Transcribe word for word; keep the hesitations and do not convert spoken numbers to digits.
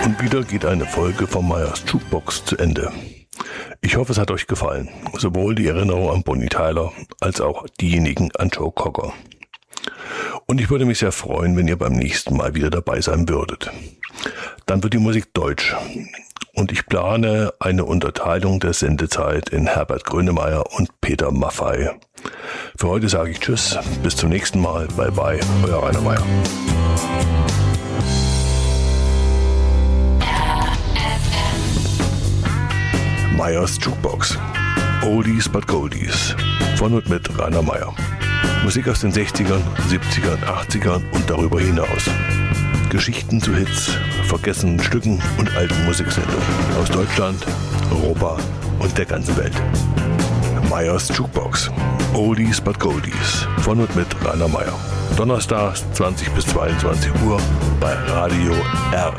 Und wieder geht eine Folge von Meyers Jukebox zu Ende. Ich hoffe, es hat euch gefallen. Sowohl die Erinnerung an Bonnie Tyler als auch diejenigen an Joe Cocker. Und ich würde mich sehr freuen, wenn ihr beim nächsten Mal wieder dabei sein würdet. Dann wird die Musik deutsch. Und ich plane eine Unterteilung der Sendezeit in Herbert Grönemeyer und Peter Maffay. Für heute sage ich Tschüss, bis zum nächsten Mal. Bye bye, euer Rainer Meyer. Meyers Jukebox. Oldies but Goldies. Von und mit Rainer Meyer. Musik aus den sechzigern, siebzigern, achtzigern und darüber hinaus. Geschichten zu Hits, vergessenen Stücken und alten Musiksendungen aus Deutschland, Europa und der ganzen Welt. Meyers Jukebox. Oldies but Goldies. Von und mit Rainer Meyer. Donnerstags zwanzig bis zweiundzwanzig Uhr bei Radio R